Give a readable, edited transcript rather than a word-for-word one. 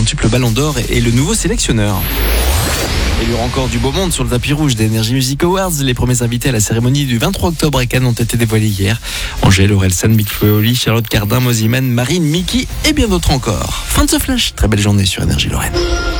quintuple Ballon d'Or est le nouveau sélectionneur. Il y aura encore du beau monde sur le tapis rouge des Energy Music Awards. Les premiers invités à la cérémonie du 23 octobre à Cannes ont été dévoilés hier. Angèle, Orelsan, Big Flo et Oli, Charlotte Cardin, Mosiman, Marine, Mickey et bien d'autres encore. Fin de ce flash. Très belle journée sur Énergie Lorraine.